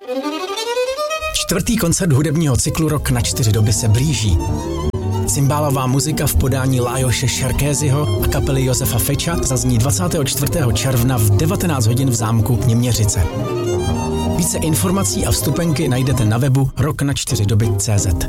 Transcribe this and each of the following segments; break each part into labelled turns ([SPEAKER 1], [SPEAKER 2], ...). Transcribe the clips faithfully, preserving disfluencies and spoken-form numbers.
[SPEAKER 1] Čtvrtý koncert hudebního cyklu Rok na čtyři doby se blíží. Cymbálová muzika v podání Lajoše Šarkézyho a kapely Josefa Feča zazní dvacátého čtvrtého června v devatenáct hodin v zámku Něměřice. Více informací a vstupenky najdete na webu rok na čtyři doby tečka cé zet.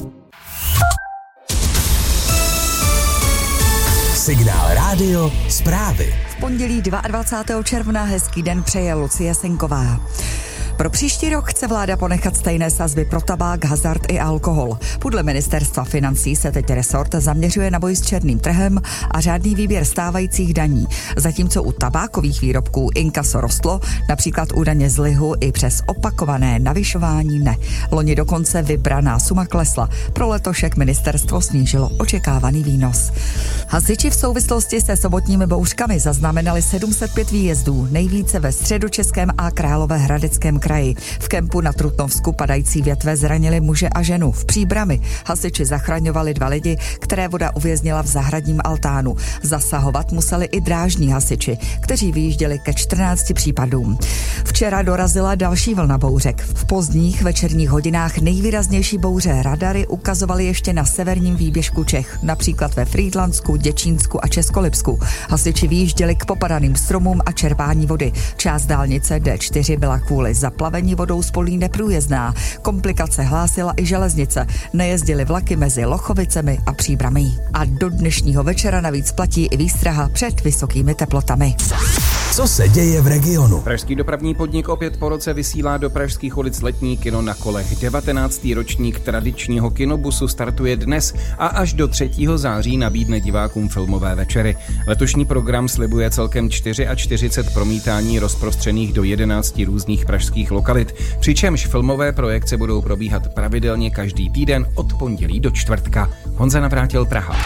[SPEAKER 2] Signál rádio zprávy.
[SPEAKER 3] V pondělí dvacátého druhého června hezký den přeje Lucie Senková. Pro příští rok chce vláda ponechat stejné sazby pro tabák, hazard i alkohol. Podle ministerstva financí se teď resort zaměřuje na boj s černým trhem a řádný výběr stávajících daní. Zatímco u tabákových výrobků inkaso rostlo, například u daně z lihu i přes opakované navyšování ne. Loni dokonce vybraná suma klesla. Pro letošek ministerstvo snížilo očekávaný výnos. Hasiči v souvislosti se sobotními bouřkami zaznamenali sedm set pět výjezdů, nejvíce ve Středočeském a Královéhradeckém kraji. V kempu na Trutnovsku padající větve zranili muže a ženu. V Příbrami hasiči zachraňovali dva lidi, které voda uvěznila v zahradním altánu. Zasahovat museli i drážní hasiči, kteří vyjížděli ke čtrnácti případům. Včera dorazila další vlna bouřek. V pozdních večerních hodinách nejvýraznější bouře radary ukazovaly ještě na severním výběžku Čech, například ve Frýdlansku, Děčínsku a Českolipsku. Hasiči vyjížděli k popadaným stromům a čerpání vody. Část dálnice D čtyři byla kvůli zaplavení vodou z polí neprůjezdná. Komplikace hlásila i železnice. Nejezdily vlaky mezi Lochovicemi a Příbramí. A do dnešního večera navíc platí i výstraha před vysokými teplotami.
[SPEAKER 2] Co se děje v regionu?
[SPEAKER 4] Pražský dopravní podnik opět po roce vysílá do pražských ulic letní kino na kolech. devatenáctý ročník tradičního kinobusu startuje dnes a až do třetího září nabídne divákům filmové večery. Letošní program slibuje celkem čtyřicet čtyři promítání rozprostřených do jedenácti různých pražských lokalit, přičemž filmové projekce budou probíhat pravidelně každý týden od pondělí do čtvrtka. Honza Navrátil, Praha.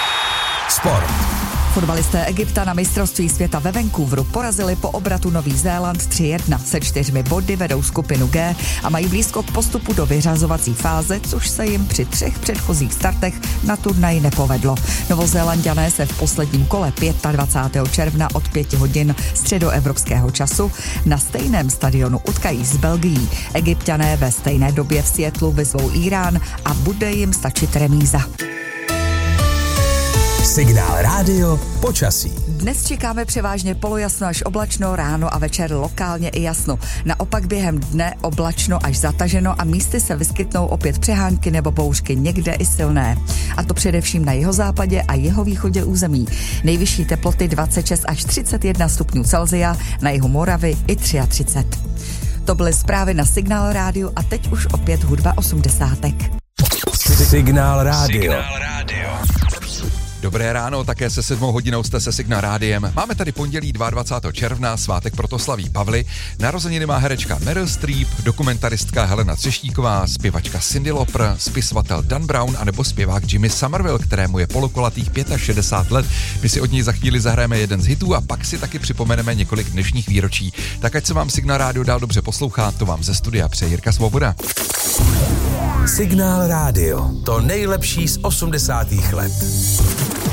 [SPEAKER 2] Sport.
[SPEAKER 3] Fotbalisté Egypta na mistrovství světa ve Vancouveru porazili po obratu Nový Zéland tři jedna. Se čtyřmi body vedou skupinu G a mají blízko k postupu do vyřazovací fáze, což se jim při třech předchozích startech na turnaji nepovedlo. Novozélanďané se v posledním kole dvacátého pátého června od pěti hodin středoevropského času na stejném stadionu utkají s Belgií. Egypťané ve stejné době v Seattlu vyzvou Irán a bude jim stačit remíza.
[SPEAKER 2] Signál rádio počasí.
[SPEAKER 3] Dnes čekáme převážně polojasno až oblačno, ráno a večer lokálně i jasno. Naopak během dne oblačno až zataženo a místy se vyskytnou opět přehánky nebo bouřky, někde i silné. A to především na jihozápadě a jihovýchodě území. Nejvyšší teploty dvacet šest až třicet jedna stupňů Celsia, na jihu Moravy i třicet tři. To byly zprávy na Signál rádiu a teď už opět hudba osmdesátek.
[SPEAKER 2] Signál rádio.
[SPEAKER 5] Signál rádio. Dobré ráno, také se sedmou hodinou jste se Signál rádiem. Máme tady pondělí dvacátého druhého června, svátek proto slaví Pavly. Narozeniny má herečka Meryl Streep, dokumentaristka Helena Třeštíková, zpěvačka Cyndi Lauper, spisovatel Dan Brown anebo zpěvák Jimmy Somerville, kterému je polokolatých šedesát pět let. My si od něj za chvíli zahrajeme jeden z hitů a pak si taky připomeneme několik dnešních výročí. Tak ať se vám Signál rádio dál dobře poslouchá, to vám ze studia přeje Jirka Svoboda.
[SPEAKER 2] Signál rádio, to nejlepší z osmdesátých let.